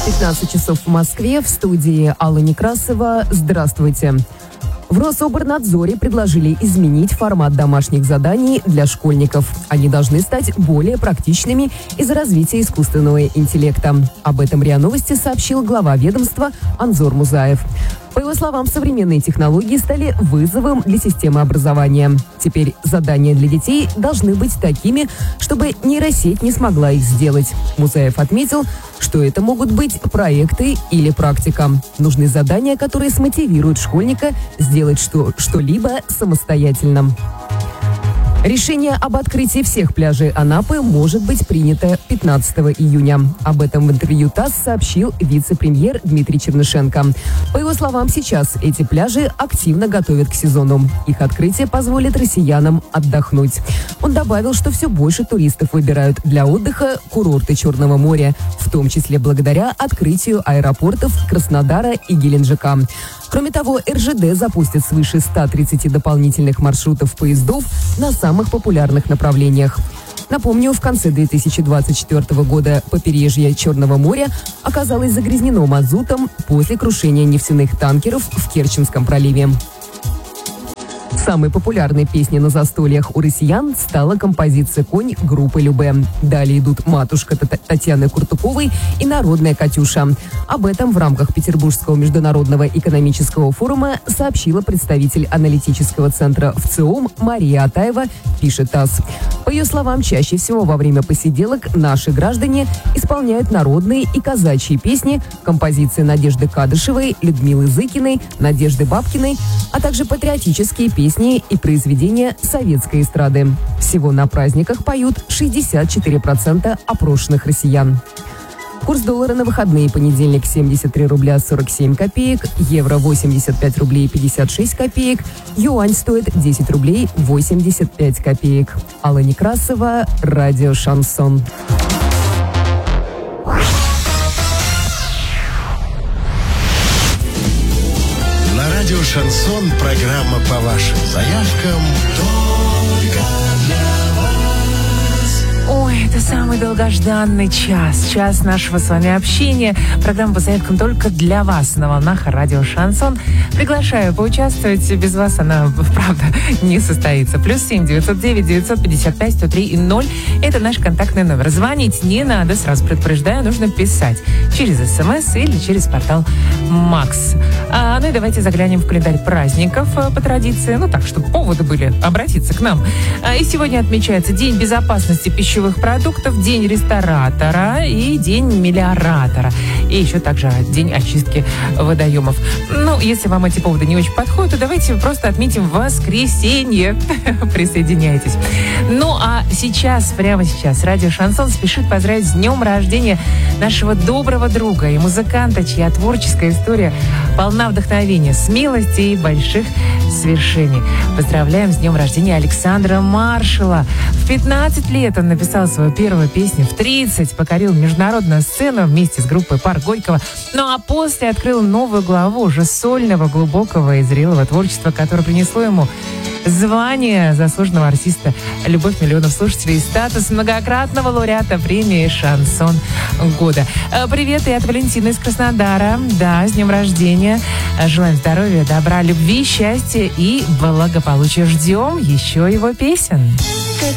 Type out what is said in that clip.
15 часов в Москве, в студии Алла Некрасова. Здравствуйте. В Рособорнадзоре предложили изменить формат домашних заданий для школьников. Они должны стать более практичными из-за развития искусственного интеллекта. Об этом РИА Новости сообщил глава ведомства Анзор Музаев. По его словам, современные технологии стали вызовом для системы образования. Теперь задания для детей должны быть такими, чтобы нейросеть не смогла их сделать. Музаев отметил, что это могут быть проекты или практика. Нужны задания, которые смотивируют школьника сделать что-либо самостоятельно. Решение об открытии всех пляжей Анапы может быть принято 15 июня. Об этом в интервью ТАСС сообщил вице-премьер Дмитрий Чернышенко. По его словам, сейчас эти пляжи активно готовят к сезону. Их открытие позволит россиянам отдохнуть. Он добавил, что все больше туристов выбирают для отдыха курорты Черного моря, в том числе благодаря открытию аэропортов Краснодара и Геленджика. Кроме того, РЖД запустит свыше 130 дополнительных маршрутов поездов на самых популярных направлениях. Напомню, в конце 2024 года побережье Черного моря оказалось загрязнено мазутом после крушения нефтяных танкеров в Керченском проливе. Самой популярной песней на застольях у россиян стала композиция «Конь» группы Любэ. Далее идут «Матушка» Татьяны Куртуковой и «Народная Катюша». Об этом в рамках Петербургского международного экономического форума сообщила представитель аналитического центра ВЦИОМ Мария Атаева, пишет ТАСС. По ее словам, чаще всего во время посиделок наши граждане исполняют народные и казачьи песни, композиции Надежды Кадышевой, Людмилы Зыкиной, Надежды Бабкиной, а также патриотические песни и произведения советской эстрады. Всего на праздниках поют 64% опрошенных россиян. Курс доллара на выходные: понедельник 73 рубля 47 копеек, евро 85 рублей 56 копеек, юань стоит 10 рублей 85 копеек. Алла Некрасова, радио «Шансон». Радио «Шансон», программа по вашим заявкам только для вас. Ой, это самый долгожданный час нашего с вами общения. Программа по заявкам только для вас на волнах радио «Шансон». Приглашаю поучаствовать. Без вас она, правда, не состоится. +7 909 955 103 0. Это наш контактный номер. Звонить не надо, сразу предупреждаю, нужно писать через СМС или через портал Макс. Ну и давайте заглянем в календарь праздников по традиции. Так, чтобы поводы были обратиться к нам. И сегодня отмечается День безопасности пищевых продуктов, День ресторатора и День мелиоратора. И еще также День очистки водоемов. Если вам эти поводы не очень подходят, то давайте просто отметим воскресенье. Присоединяйтесь. А прямо сейчас радио «Шансон» спешит поздравить с днем рождения нашего доброго друга и музыканта, чья творческая история полна вдохновения, смелости и больших свершений. Поздравляем с днем рождения Александра Маршала. В 15 лет он написал свою первую песню, в 30 покорил международную сцену вместе с группой «Парк Горького», а после открыл новую главу уже сольного, глубокого и зрелого творчества, которое принесло ему звание заслуженного артиста, любовь миллионов слушателей и статус многократного лауреата премии «Шансон года». Привет и от Валентины из Краснодара. Да, с днем рождения. Желаем здоровья, добра, любви, счастья и благополучия. Ждем еще его песен.